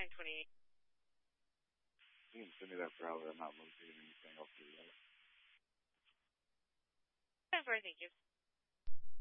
928. You can send me that browser. I'm not locating anything else to the other. 10-4, thank you.